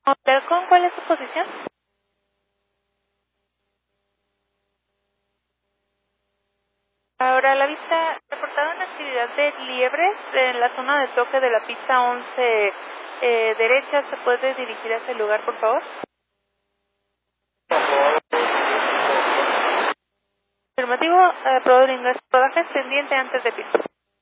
Hotel, ¿cuál es su posición? Ahora, la vista reportada una actividad de liebres en la zona de toque de la pista 11 derecha. ¿Se puede dirigir a ese lugar, por favor? Afirmativo, aprobado el ingreso. Rodaje pendiente antes de pista.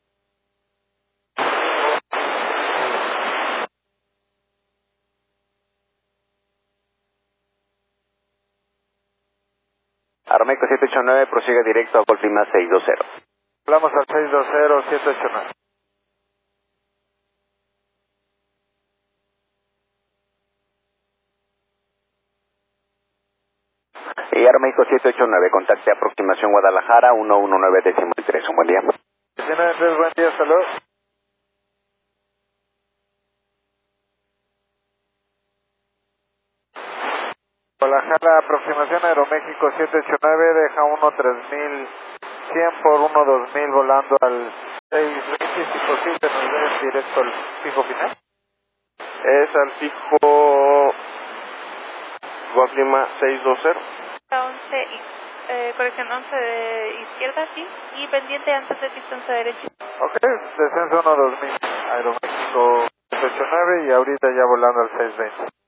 Aeroméxico 789, prosigue directo a Golf Lima 620. Hablamos al 620-789. Y Aeroméxico 789, contacte aproximación Guadalajara 119.3. Un buen día. 19, buen día, salud. Guadalajara, aproximación Aeroméxico 789, deja 13100 por 12000 volando al 620, si posible nos den directo al fijo final. Es al fijo Golf Lima 620. 11 corrección, 11 de izquierda, sí, y pendiente antes de pista 11 derecha. Ok, descenso 12000, Aeroméxico 789 y ahorita ya volando al 620.